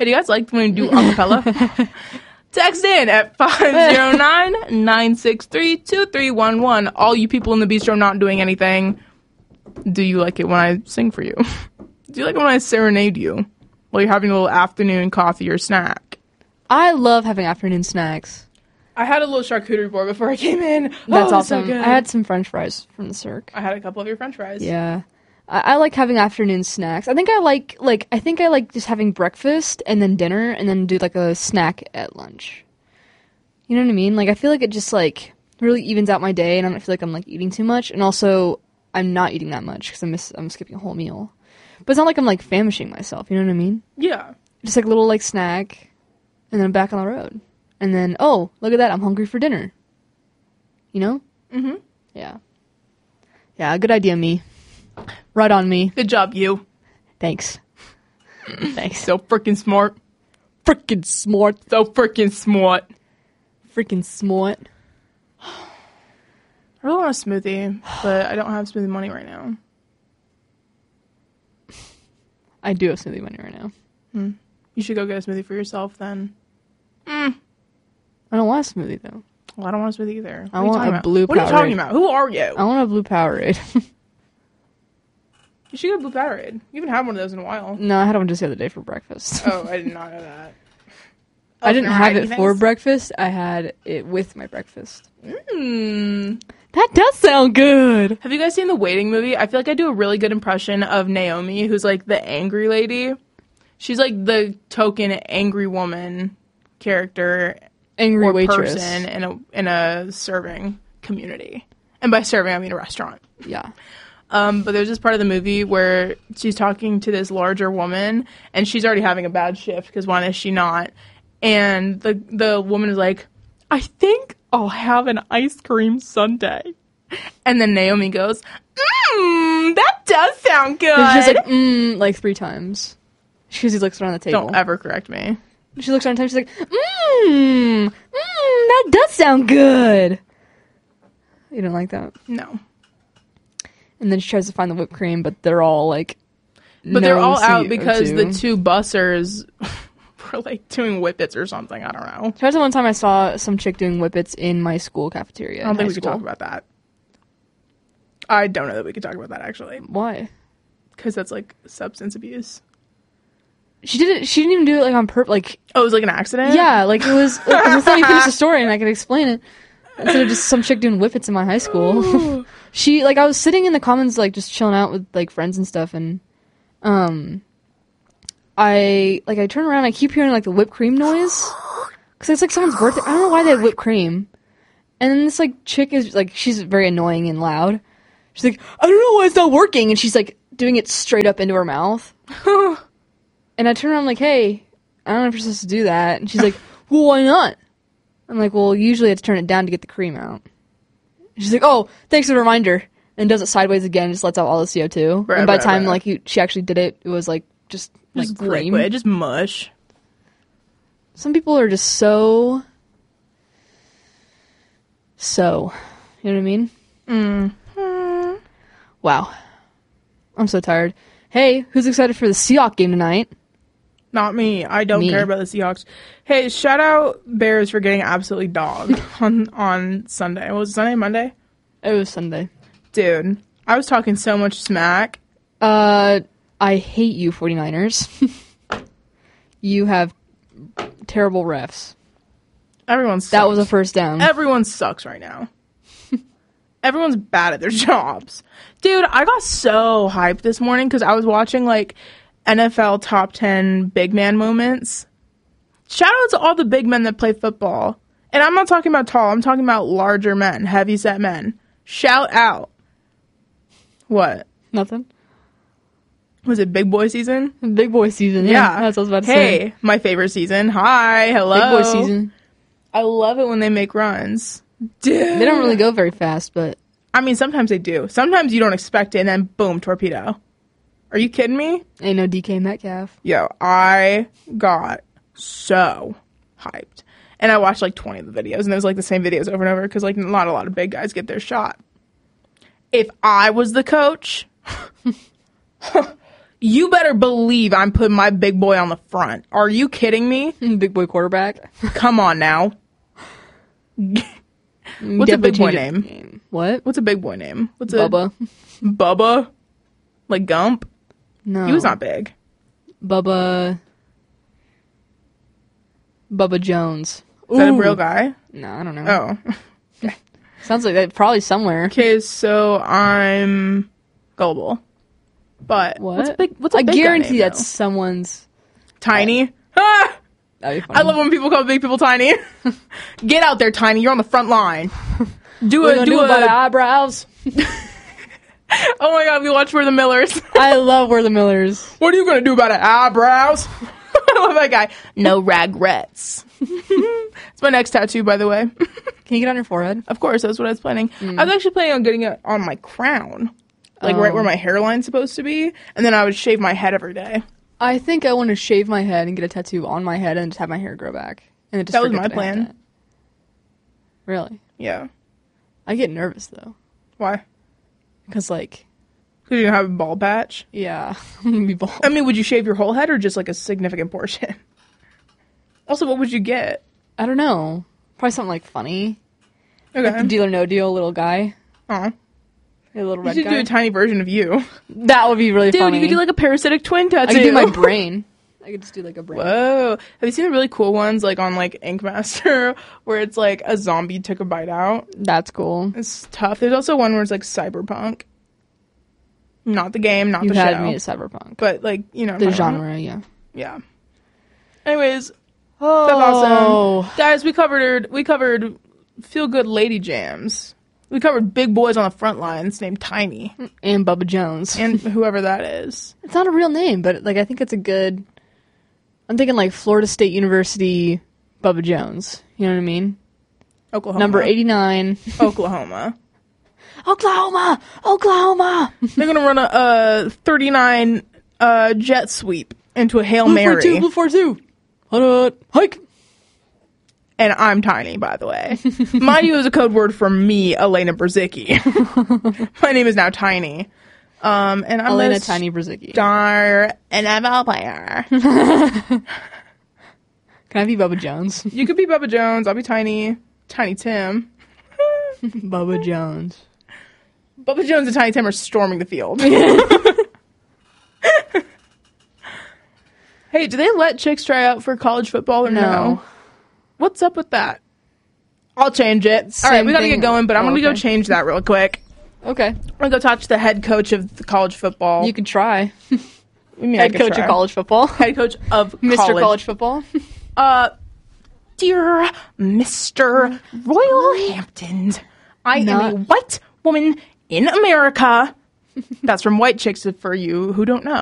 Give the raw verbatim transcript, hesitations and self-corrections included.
Hey, do you guys like when we do acapella? Text in at five zero nine, nine six three, two three one one. All you people in the bistro not doing anything, do you like it when I sing for you? Do you like it when I serenade you while you're having a little afternoon coffee or snack? I love having afternoon snacks. I had a little charcuterie board before I came in. That's oh, awesome. So good. I had some French fries from the Cirque. I had a couple of your French fries. Yeah. I, I like having afternoon snacks. I think I like, like, I think I like just having breakfast and then dinner and then do, like, a snack at lunch. You know what I mean? Like, I feel like it just, like, really evens out my day and I don't feel like I'm, like, eating too much. And also, I'm not eating that much because I'm, miss- I'm skipping a whole meal. But it's not like I'm, like, famishing myself. You know what I mean? Yeah. Just, like, a little, like, snack and then I'm back on the road. And then, oh, look at that, I'm hungry for dinner. You know? Mm-hmm. Yeah. Yeah, good idea, me. Right on me. Good job, you. Thanks. Thanks. So freaking smart. Freaking smart. So freaking smart. Freaking smart. I really want a smoothie, but I don't have smoothie money right now. I do have smoothie money right now. Hmm. You should go get a smoothie for yourself then. Mm. I don't want a smoothie, though. Well, I don't want a smoothie either. What I want a about? blue What are you Powerade. talking about? Who are you? I want a blue Powerade. You should get a blue Powerade. You haven't had one of those in a while. No, I had one just the other day for breakfast. Oh, I did not know that. I didn't Oh, have right, it you for guys- breakfast. I had it with my breakfast. Mm. That does sound good. Have you guys seen the Waiting movie? I feel like I do a really good impression of Naomi, who's like the angry lady. She's like the token angry woman character Angry or waitress. person in a in a serving community. And by serving, I mean a restaurant. Yeah. Um, but there's this part of the movie where she's talking to this larger woman, and she's already having a bad shift because why is she not? And the the woman is like, I think I'll have an ice cream sundae. And then Naomi goes, mmm, that does sound good. And she's like, mmm, like three times. She just looks around the table. Don't ever correct me. She looks around the table, she's like, mmm, mmm, that does sound good. You don't like that? No. And then she tries to find the whipped cream, but they're all like, But they're no all out C O two. because the two bussers were like doing whippets or something. I don't know. There was one time I saw some chick doing whippets in my school cafeteria. I don't think we high could school. talk about that. I don't know that we could talk about that actually. Why? Because that's like substance abuse. She did it. She didn't even do it like on purpose. Like, Oh, it was like an accident? yeah, like it was. Like, I thought you finished the story and I could explain it instead of just some chick doing whippets in my high school. She like I was sitting in the commons like just chilling out with like friends and stuff, and um, I like I turn around, I keep hearing like the whipped cream noise because it's like someone's birthday. I don't know why they have whipped cream, and then this like chick is like she's very annoying and loud. She's like, I don't know why it's not working, and she's like doing it straight up into her mouth. And I turn around, I'm like, hey, I don't know if you're supposed to do that. And she's like, well, why not? I'm like, well, usually I have to turn it down to get the cream out. She's like, oh, thanks for the reminder. And does it sideways again, just lets out all the C O two. Right, and by right, the time right. like you, she actually did it, it was like just, Just like cream. liquid, just mush. Some people are just so, so, you know what I mean? Mm. Wow. I'm so tired. Hey, who's excited for the Seahawks game tonight? Not me. I don't Me. care about the Seahawks. Hey, shout out Bears for getting absolutely dogged on on Sunday. What was it, Sunday? Monday? It was Sunday. Dude, I was talking so much smack. Uh, I hate you, 49ers. You have terrible refs. Everyone sucks. That was a first down. Everyone sucks right now. Everyone's bad at their jobs. Dude, I got so hyped this morning because I was watching, like, N F L top ten big man moments. Shout out to all the big men that play football. And I'm not talking about tall. I'm talking about larger men, heavy set men. Shout out. What? Nothing. Was it big boy season? Big boy season. Yeah, Yeah. that's what I was about to hey, say. my favorite season. Hi, hello. Big boy season. I love it when they make runs. Dude. They don't really go very fast, but I mean, sometimes they do. Sometimes you don't expect it, and then boom, torpedo. Are you kidding me? ain't no D K Metcalf. Yo, I got so hyped. And I watched like twenty of the videos, and it was like the same videos over and over because like not a lot of big guys get their shot. If I was the coach, You better believe I'm putting my big boy on the front. Are you kidding me? Big boy quarterback. Come on now. What's a big boy name? name? What? What's a big boy name? What's a Bubba. Bubba? Like Gump? No. He was not big. Bubba. Bubba Jones. Is that a Ooh. real guy? No, I don't know. Oh. Sounds like that probably somewhere. Okay, so I'm gullible. But What? what's a big what's a I big guy guarantee name, that's though? someone's. Tiny. Ah! That'd be funny. I love when people call big people tiny. Get out there, Tiny. You're on the front line. Do What it. do Do about it. eyebrows. Oh my god, we watched We're the Millers. I love We're the Millers. What are you gonna do about it? Eyebrows. I love that guy. No regrets. It's my next tattoo, by the way. Can you get on your forehead? Of course, that's what I was planning. Mm. I was actually planning on getting it on my crown, like right Oh. where my hairline's supposed to be, and then I would shave my head every day. I think I want to shave my head and get a tattoo on my head and just have my hair grow back. And then just That was forget my that I had plan. that. Really? Yeah. I get nervous though, Why? because like, Because you don't have a bald patch. yeah, I'm gonna be bald. I mean, would you shave your whole head or just like a significant portion? Also, what would you get? I don't know. Probably something like funny. Okay. Like the Deal or No Deal little guy, Aw. a little You red should guy. do a tiny version of you. That would be really Dude, funny. you could do like a parasitic twin tattoo. I could do my brain. I could just do like a brain. Whoa. Have you seen the really cool ones like on like Ink Master where it's like a zombie took a bite out? That's cool. It's tough. There's also one where it's like cyberpunk. Not the game, not You the had show. me at cyberpunk. But like, you know. what The I'm talking about. genre, yeah. Yeah. Anyways, Oh, that's awesome. Guys, we covered we covered feel good lady jams. We covered big boys on the front lines named Tiny. And Bubba Jones. And whoever that is. It's not a real name, but like I think it's a good. I'm thinking like Florida State University, Bubba Jones. You know what I mean? Oklahoma. Number eighty-nine. Oklahoma. Oklahoma, Oklahoma. They're gonna run a, a thirty-nine uh, jet sweep into a Hail Blue Mary. forty-two, Blue forty-two. Hold hike. And I'm Tiny, by the way. Mind you is a code word for me, Elena Brzezicki. My name is now Tiny. Um, and I'm Elena a Tiny Brzezicki. star N F L player. Can I be Bubba Jones? You could be Bubba Jones. I'll be Tiny. Tiny Tim. Bubba Jones. Bubba Jones and Tiny Tim are storming the field. Hey, do they let chicks try out for college football or no? No. What's up with that? I'll change it. All Same right, we gotta thing. get going, but I'm Oh, gonna go okay. change that real quick. Okay. I'm gonna go talk to the head coach of the college football. You could try. I mean, I Head could coach try. of college football. Head coach of Mister college. College Football. Uh, dear Mister Royal Hamptons, I am Not- a white woman in America. That's from White Chicks for you who don't know.